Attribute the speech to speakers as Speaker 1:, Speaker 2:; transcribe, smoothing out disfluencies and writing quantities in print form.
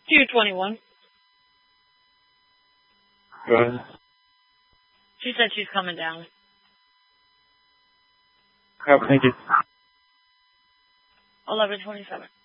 Speaker 1: 221.
Speaker 2: Go ahead.
Speaker 1: She said she's coming down.
Speaker 2: Thank you.
Speaker 1: 1127.